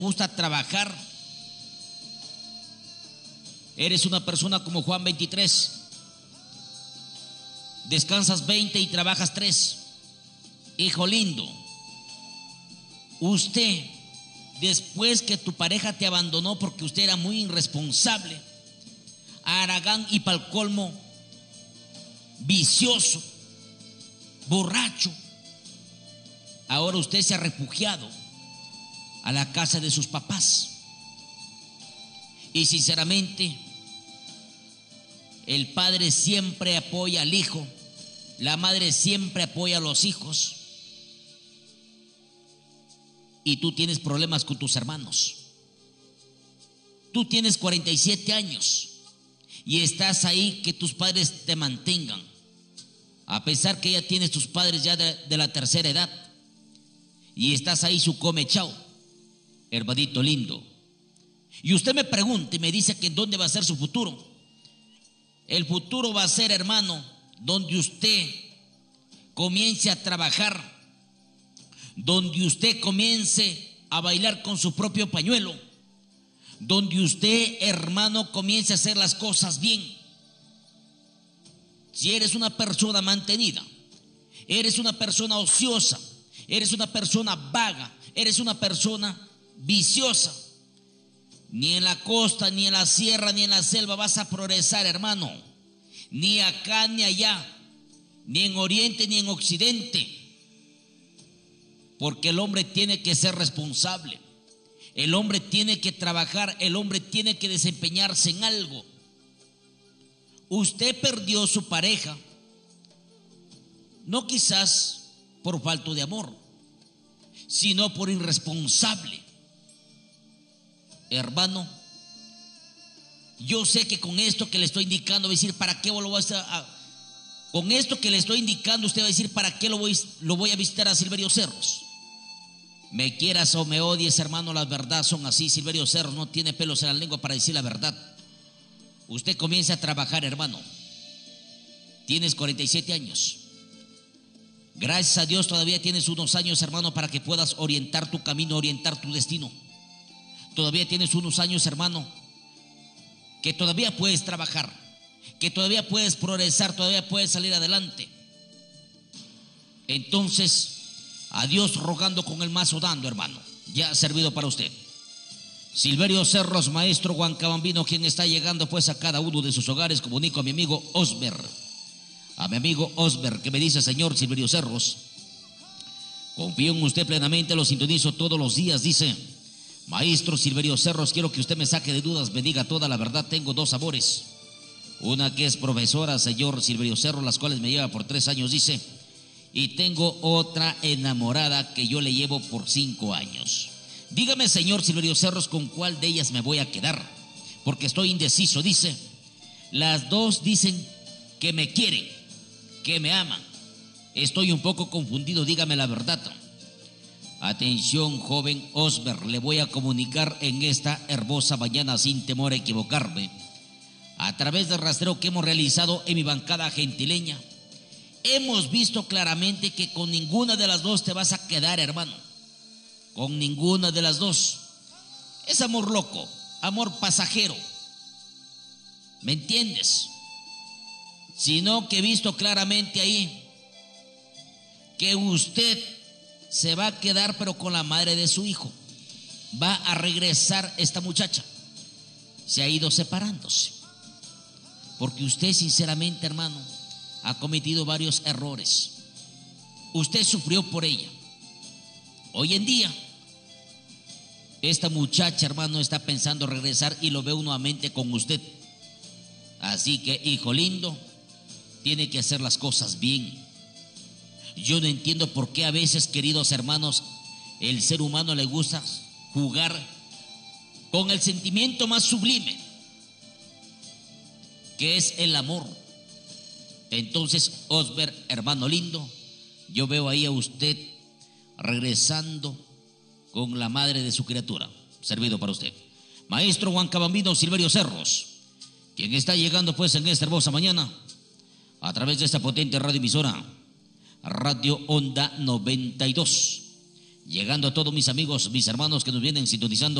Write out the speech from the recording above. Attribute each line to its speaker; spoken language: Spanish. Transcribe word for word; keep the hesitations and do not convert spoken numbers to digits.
Speaker 1: gusta trabajar. Eres una persona como Juan veintitrés. Descansas veinte y trabajas tres. Hijo lindo, usted, después que tu pareja te abandonó porque usted era muy irresponsable, haragán y pa'l colmo, vicioso, borracho, ahora usted se ha refugiado a la casa de sus papás. Y sinceramente, el padre siempre apoya al hijo, la madre siempre apoya a los hijos, y tú tienes problemas con tus hermanos. Tú tienes cuarenta y siete años y estás ahí que tus padres te mantengan, a pesar que ya tienes tus padres ya de, de la tercera edad, y estás ahí su come chao, hermanito lindo. Y usted me pregunta y me dice que dónde va a ser su futuro. El futuro va a ser, hermano, donde usted comience a trabajar, donde usted comience a bailar con su propio pañuelo, donde usted, hermano, comience a hacer las cosas bien. Si eres una persona mantenida, eres una persona ociosa, eres una persona vaga, eres una persona viciosa, ni en la costa, ni en la sierra, ni en la selva vas a progresar, hermano. Ni acá, ni allá, ni en oriente, ni en occidente. Porque el hombre tiene que ser responsable. El hombre tiene que trabajar, el hombre tiene que desempeñarse en algo. Usted perdió su pareja, no quizás por falta de amor, sino por irresponsable. Hermano, yo sé que con esto que le estoy indicando va a decir, ¿para qué lo voy a, a con esto que le estoy indicando usted va a decir, ¿para qué lo voy, lo voy a visitar a Silverio Cerros? Me quieras o me odies, hermano, las verdades son así. Silverio Cerros no tiene pelos en la lengua para decir la verdad. Usted comienza a trabajar, hermano. Tienes cuarenta y siete años. Gracias a Dios todavía tienes unos años, hermano, para que puedas orientar tu camino, orientar tu destino. Todavía tienes unos años, hermano, que todavía puedes trabajar, que todavía puedes progresar, todavía puedes salir adelante. Entonces, a Dios rogando con el mazo dando, hermano. Ya ha servido para usted. Silverio Cerros, maestro huancabambino, quien está llegando pues a cada uno de sus hogares. Comunico a mi amigo Osber, a mi amigo Osber, que me dice: señor Silverio Cerros, confío en usted plenamente, lo sintonizo todos los días. Dice: maestro Silverio Cerros, quiero que usted me saque de dudas, me diga toda la verdad. Tengo dos amores, una que es profesora, señor Silverio Cerros, las cuales me lleva por tres años, dice, y tengo otra enamorada que yo le llevo por cinco años. Dígame, señor Silverio Cerros, ¿con cuál de ellas me voy a quedar? Porque estoy indeciso. Dice: las dos dicen que me quieren, que me aman. Estoy un poco confundido, dígame la verdad. Atención, joven Osber, le voy a comunicar en esta hermosa mañana, sin temor a equivocarme, a través del rastreo que hemos realizado en mi bancada gentileña. Hemos visto claramente que con ninguna de las dos te vas a quedar, hermano. Con ninguna de las dos. Es amor loco, amor pasajero. ¿Me entiendes? Sino que he visto claramente ahí que usted se va a quedar, pero con la madre de su hijo. Va a regresar esta muchacha. Se ha ido separándose. Porque usted, sinceramente, hermano, ha cometido varios errores. Usted sufrió por ella. Hoy en día, esta muchacha, hermano, está pensando regresar y lo veo nuevamente con usted. Así que, hijo lindo, tiene que hacer las cosas bien. Yo no entiendo por qué a veces, queridos hermanos, el ser humano le gusta jugar con el sentimiento más sublime, que es el amor. Entonces, Osber, hermano lindo, yo veo ahí a usted regresando con la madre de su criatura. Servido para usted. Maestro huancabambino Silverio Cerros, quien está llegando pues en esta hermosa mañana a través de esta potente radioemisora, Radio Onda noventa y dos. Llegando a todos mis amigos, mis hermanos que nos vienen sintonizando